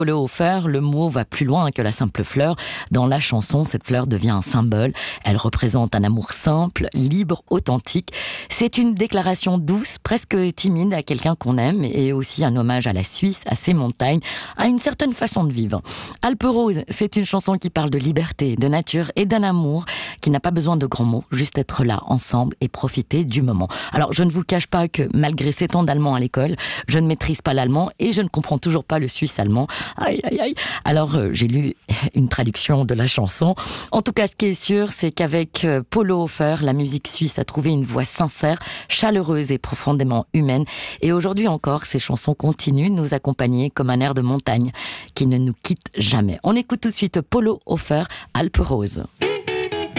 Polo Hofer, le mot va plus loin que la simple fleur. Dans la chanson, cette fleur devient un symbole. Elle représente un amour simple, libre, authentique. C'est une déclaration douce, presque timide à quelqu'un qu'on aime et aussi un hommage à la Suisse, à ses montagnes, à une certaine façon de vivre. Alpe Rose, c'est une chanson qui parle de liberté, de nature et d'un amour qui n'a pas besoin de grands mots, juste être là ensemble et profiter du moment. Alors, je ne vous cache pas que malgré 7 ans d'allemand à l'école, je ne maîtrise pas l'allemand et je ne comprends toujours pas le suisse allemand. Aïe, aïe, aïe. Alors, j'ai lu une traduction de la chanson. En tout cas, ce qui est sûr, c'est qu'avec Polo Hofer, la musique suisse a trouvé une voix sincère, chaleureuse et profondément humaine. Et aujourd'hui encore, ces chansons continuent de nous accompagner comme un air de montagne qui ne nous quitte jamais. On écoute tout de suite Polo Hofer, Alpe Rose.